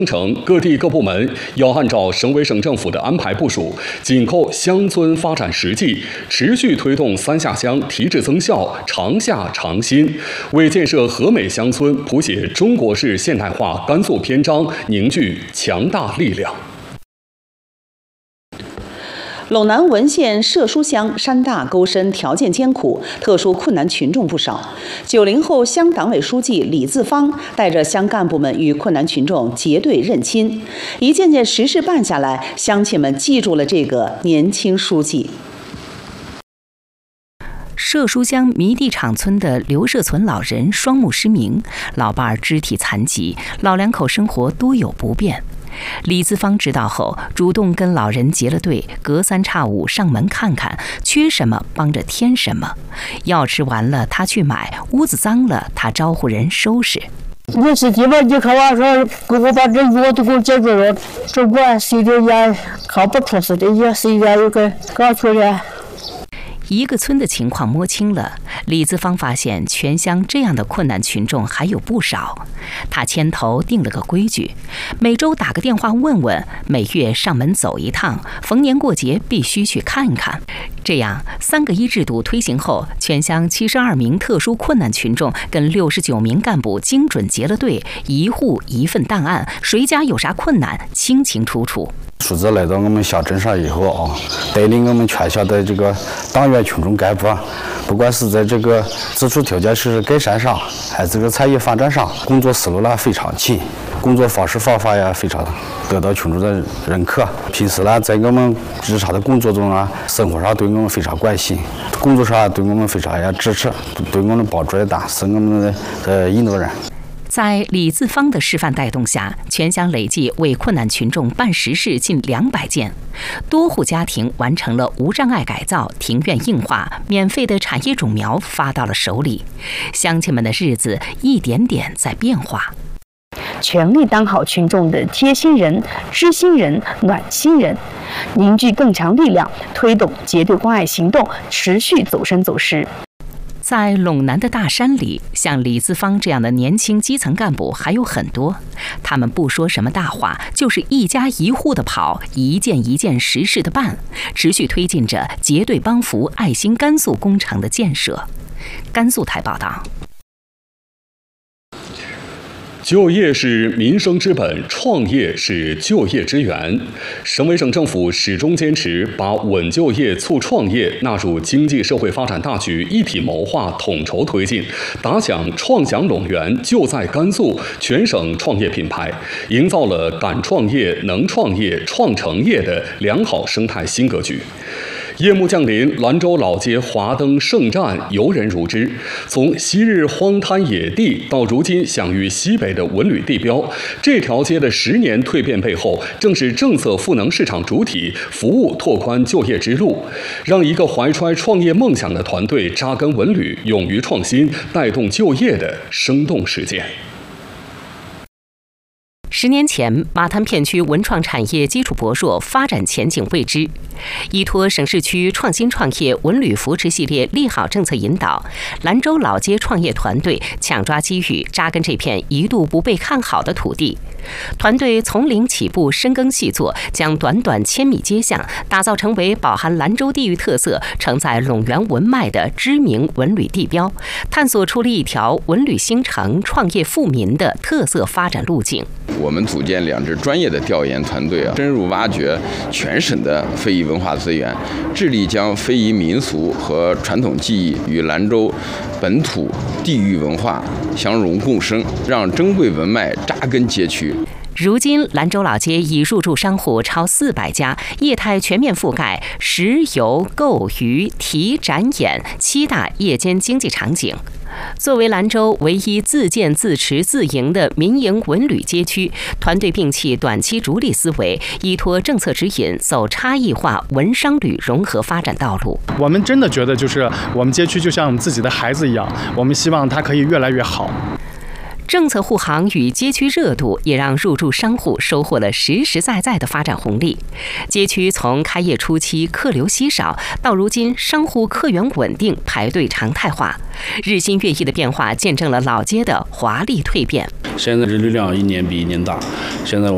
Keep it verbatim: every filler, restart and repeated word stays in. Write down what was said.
城各地各部门要按照省委省政府的安排部署，紧扣乡村发展实际，持续推动三下乡提质增效、长下长新，为建设和美乡村谱写中国式现代化甘肃篇章凝聚强大力量。 陇南文县社书乡山大沟深，条件艰苦，特殊困难群众不少。九零后乡党委书记李自芳带着乡干部们与困难群众结对认亲，一件件实事办下来，乡亲们记住了这个年轻书记。 社书乡迷地场村的刘社存老人双目失明，老伴儿肢体残疾，老两口生活多有不便。李自芳知道后，主动跟老人结了对，隔三差五上门看看，缺什么帮着添什么。药吃完了他去买，屋子脏了他招呼人收拾。 有些地方你看我说给我把这药都给我解决了，这我谁的也看不出似的，也谁也有个搞出来。 一个村的情况摸清了，李自芳发现全乡这样的困难群众还有不少。他牵头定了个规矩，每周打个电话问问，每月上门走一趟，逢年过节必须去看看。这样三个一制度推行后，全乡七十二名特殊困难群众跟六十九名干部精准结了对，一户一份档案，谁家有啥困难清清楚楚。 数字来到我们乡镇上以后啊，带领我们全乡的这个党员群众干部，不管是在这个基础条件是改善上，还是这个产业发展上，工作思路呢非常勤，工作方式方法也非常得到群众的认可。平时呢，在我们日常的工作中啊，生活上对我们非常关心，工作上对我们非常也支持，对我们帮助也大，是我们的呃引导人。 在李自芳的示范带动下，全乡累计为困难群众办实事近两百件，多户家庭完成了无障碍改造、庭院硬化，免费的产业种苗发到了手里，乡亲们的日子一点点在变化。 全力当好群众的贴心人、知心人、暖心人，凝聚更强力量，推动结对关爱行动持续走深走实。 在陇南的大山里，像李自芳这样的年轻基层干部还有很多，他们不说什么大话，就是一家一户的跑，一件一件实事的办，持续推进着结对帮扶爱心甘肃工程的建设。甘肃台报道。 就业是民生之本，创业是就业之源。省委省政府始终坚持把稳就业、促创业纳入经济社会发展大局，一体谋划、统筹推进，打响“创享陇源，就在甘肃”全省创业品牌，营造了敢创业、能创业、创成业的良好生态新格局。夜幕降临，兰州老街华灯盛战，游人如织。从昔日荒滩野地到如今享誉西北的文旅地标，这条街的十年蜕变背后，正是政策赋能市场主体，服务拓宽就业之路，让一个怀揣创业梦想的团队扎根文旅，勇于创新，带动就业的生动实践。 十年前，马滩片区文创产业基础薄弱，发展前景未知。依托省市区创新创业文旅扶持系列利好政策引导，兰州老街创业团队抢抓机遇，扎根这片一度不被看好的土地。团队从零起步，深耕细作，将短短千米街巷打造成为饱含兰州地域特色、承载陇源文脉的知名文旅地标，探索出了一条文旅兴城、创业富民的特色发展路径。 我们组建两支专业的调研团队啊，深入挖掘全省的非遗文化资源，致力将非遗民俗和传统技艺与兰州本土地域文化相融共生，让珍贵文脉扎根街区。 如今，兰州老街已入驻商户超四百家，业态全面覆盖食游、购娱、体、展演七大夜间经济场景。作为兰州唯一自建自持自营的民营文旅街区，团队摒弃短期逐利思维，依托政策指引，走差异化文商旅融合发展道路。 我们真的觉得，就是我们街区就像我们自己的孩子一样，我们希望它可以越来越好。 政策护航与街区热度，也让入驻商户收获了实实在在的发展红利。街区从开业初期客流稀少，到如今商户客源稳定，排队常态化，日新月异的变化，见证了老街的华丽蜕变。 现在人流量一年比一年大，现在我